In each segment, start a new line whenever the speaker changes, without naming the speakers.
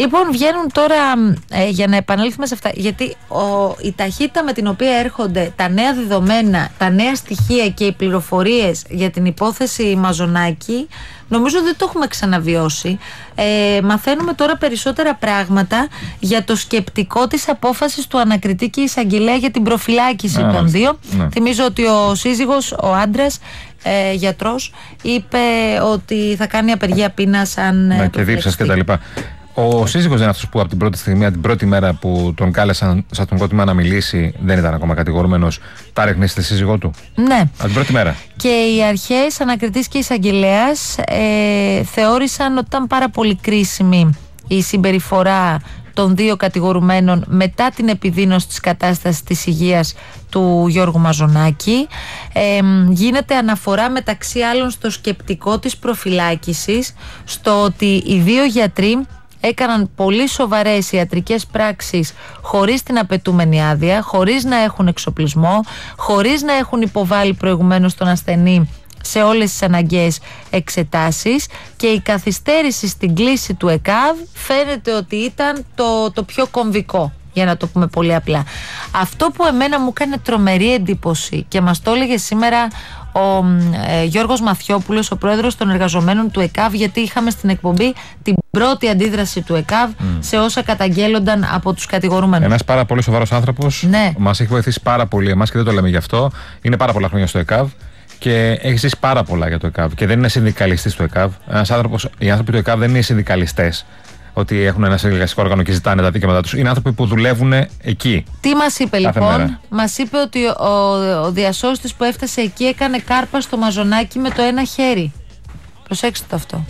Λοιπόν, βγαίνουν τώρα, για να επανέλθουμε σε αυτά, γιατί η ταχύτητα με την οποία έρχονται τα νέα δεδομένα, τα νέα στοιχεία και οι πληροφορίες για την υπόθεση Μαζονάκη, νομίζω δεν το έχουμε ξαναβιώσει. Μαθαίνουμε τώρα περισσότερα πράγματα για το σκεπτικό της απόφασης του ανακριτή και εισαγγελέα για την προφυλάκηση των δύο. Θυμίζω ότι ο σύζυγος, ο άντρας, γιατρός, είπε ότι θα κάνει απεργία πείνας αν
και δίψας και τα λοιπά. Ο σύζυγος δεν είναι αυτός που από την πρώτη στιγμή, από την πρώτη μέρα που τον κάλεσαν σαν τον πρώτη να μιλήσει, δεν ήταν ακόμα κατηγορούμενος, τα ρίχνει στη σύζυγό του?
Ναι.
Από την πρώτη μέρα.
Και οι αρχές, ανακριτής και εισαγγελέας, θεώρησαν ότι ήταν πάρα πολύ κρίσιμη η συμπεριφορά των δύο κατηγορουμένων μετά την επιδείνωση της κατάστασης της υγείας του Γιώργου Μαζονάκη. Γίνεται αναφορά μεταξύ άλλων στο σκεπτικό της προφυλάκησης, στο ότι οι δύο γιατροί έκαναν πολύ σοβαρές ιατρικές πράξεις χωρίς την απαιτούμενη άδεια, χωρίς να έχουν εξοπλισμό, χωρίς να έχουν υποβάλει προηγουμένως τον ασθενή σε όλες τις αναγκαίες εξετάσεις, και η καθυστέρηση στην κλήση του ΕΚΑΒ φαίνεται ότι ήταν το πιο κομβικό, για να το πούμε πολύ απλά. Αυτό που εμένα μου έκανε τρομερή εντύπωση και μας το έλεγε σήμερα ο Γιώργος Μαθιόπουλος, ο πρόεδρος των εργαζομένων του ΕΚΑΒ, γιατί είχαμε στην εκπομπή την πρώτη αντίδραση του ΕΚΑΒ σε όσα καταγγέλλονταν από τους κατηγορούμενους.
Ένας πάρα πολύ σοβαρός άνθρωπος,
ναι.
Μας έχει βοηθήσει πάρα πολύ εμάς και δεν το λέμε γι' αυτό. Είναι πάρα πολλά χρόνια στο ΕΚΑΒ και έχει ζήσει πάρα πολλά για το ΕΚΑΒ και δεν είναι συνδικαλιστής του ΕΚΑΒ. Οι άνθρωποι του ΕΚΑΒ δεν είναι συνδικαλιστές, ότι έχουν ένα συνεργαστικό όργανο και ζητάνε τα δικαιώματά τους. Είναι άνθρωποι που δουλεύουν εκεί.
Τι μας είπε λοιπόν? Μας είπε ότι ο διασώστης που έφτασε εκεί έκανε κάρπα στο Μαζονάκη με το ένα χέρι. Προσέξτε το αυτό.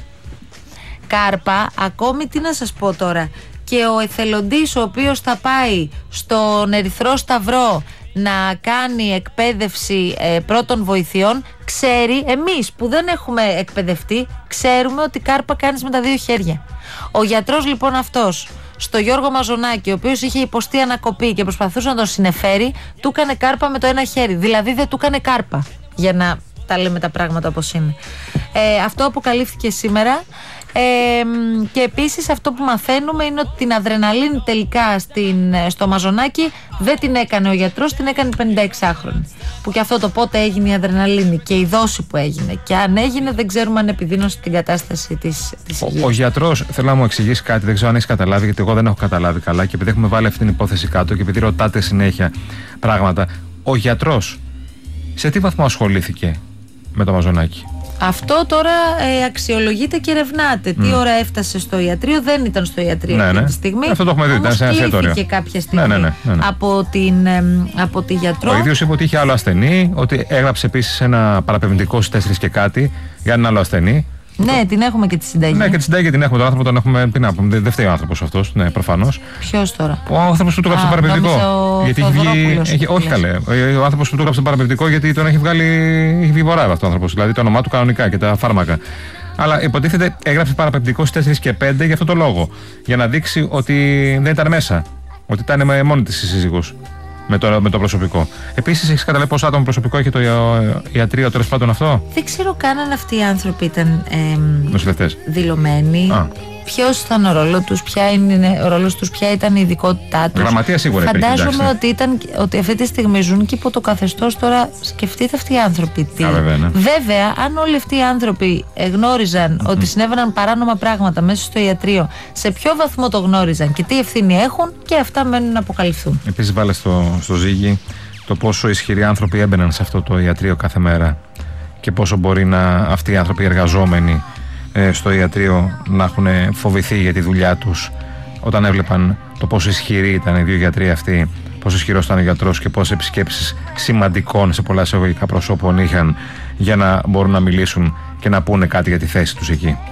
Κάρπα, ακόμη τι να σας πω τώρα. Και ο εθελοντής ο οποίος θα πάει στον Ερυθρό Σταυρό να κάνει εκπαίδευση πρώτων βοηθειών, ξέρει, εμείς που δεν έχουμε εκπαιδευτεί, ξέρουμε ότι κάρπα κάνεις με τα δύο χέρια. Ο γιατρός λοιπόν αυτός στο Γιώργο Μαζονάκη, ο οποίος είχε υποστεί ανακοπή και προσπαθούσε να τον συνεφέρει, του έκανε κάρπα με το ένα χέρι. Δηλαδή δεν του έκανε κάρπα, για να τα λέμε τα πράγματα όπως είναι. Αυτό αποκαλύφθηκε σήμερα. Και επίσης αυτό που μαθαίνουμε είναι ότι την αδρεναλίνη τελικά στο Μαζονάκη δεν την έκανε ο γιατρός, την έκανε 56χρονη. Που και αυτό το πότε έγινε η αδρεναλίνη και η δόση που έγινε, και αν έγινε δεν ξέρουμε αν επιδείνωσε την κατάσταση της υγείας.
Ο γιατρός, θέλω να μου εξηγήσει κάτι, δεν ξέρω αν έχει καταλάβει, γιατί εγώ δεν έχω καταλάβει καλά, και επειδή έχουμε βάλει αυτή την υπόθεση κάτω και επειδή ρωτάτε συνέχεια πράγματα, ο γιατρός σε τι βαθμό ασχολήθηκε με το Μαζονάκη?
Αυτό τώρα αξιολογείται και ερευνάται. Τι ώρα έφτασε στο ιατρείο, δεν ήταν στο ιατρείο αυτή τη στιγμή.
Αυτό το έχουμε δει, ήταν σε ένα εστιατόριο.
Και κάποια στιγμή από τη γιατρό.
Ο ίδιος είπε ότι είχε άλλο ασθενή, ότι έγραψε επίσης ένα παραπεμπτικό στις 4 και κάτι για έναν άλλο ασθενή.
Ναι, την έχουμε και τη συνταγή.
Ναι, και τη συνταγή την έχουμε. Τον άνθρωπο τον έχουμε. Τι να πούμε, δεν φταίει ο άνθρωπος αυτός. Ναι, προφανώς.
Ποιος τώρα?
Ο άνθρωπος που του έγραψε παραπεμπτικό. Γιατί έχει βγει. Όχι καλέ. Ο άνθρωπος που του έγραψε παραπεμπτικό, γιατί τον έχει βγει βορρά αυτό ο άνθρωπος. Δηλαδή το όνομά του κανονικά και τα φάρμακα. Αλλά υποτίθεται έγραψε παραπεμπτικό στις 4 και 5 για αυτό το λόγο. Για να δείξει ότι δεν ήταν μέσα. Ότι ήταν μόνη της η σύζυγος. Με το προσωπικό. Επίσης, έχεις καταλάβει πόσο άτομο προσωπικό έχει το ιατρείο, τέλος πάντων αυτό?
Δεν ξέρω καν αν αυτοί οι άνθρωποι ήταν
νοσηλευτές,
δηλωμένοι. Ποιος ήταν ο ρόλος τους, ποια ήταν η ειδικότητά τους.
Γραμματεία σίγουρα.
Φαντάζομαι ότι αυτή τη στιγμή ζουν και υπό το καθεστώς. Τώρα σκεφτείτε αυτοί οι άνθρωποι. Βέβαια, αν όλοι αυτοί οι άνθρωποι γνώριζαν ότι συνέβαιναν παράνομα πράγματα μέσα στο ιατρείο, σε ποιο βαθμό το γνώριζαν και τι ευθύνη έχουν, και αυτά μένουν να αποκαλυφθούν.
Επίσης, βάλε στο ζύγι το πόσο ισχυροί άνθρωποι έμπαιναν σε αυτό το ιατρείο κάθε μέρα και πόσο μπορεί αυτοί οι άνθρωποι εργαζόμενοι στο ιατρείο να έχουν φοβηθεί για τη δουλειά τους όταν έβλεπαν το πόσο ισχυροί ήταν οι δύο γιατροί αυτοί, πόσο ισχυρός ήταν ο γιατρός και πόσες επισκέψεις σημαντικών σε πολλά εισαγωγικά προσώπων είχαν για να μπορούν να μιλήσουν και να πούνε κάτι για τη θέση τους εκεί.